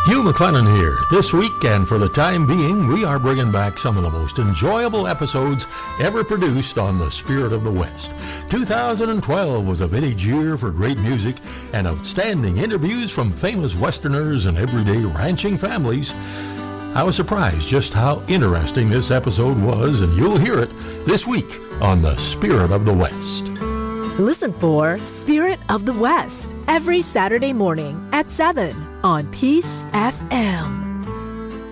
Hugh McLennan here. This week, and for the time being, we are bringing back some of the most enjoyable episodes ever produced on The Spirit of the West. 2012 was a vintage year for great music and outstanding interviews from famous Westerners and everyday ranching families. I was surprised just how interesting this episode was, and you'll hear it this week on The Spirit of the West. Listen for Spirit of the West every Saturday morning at 7 on Peace FM.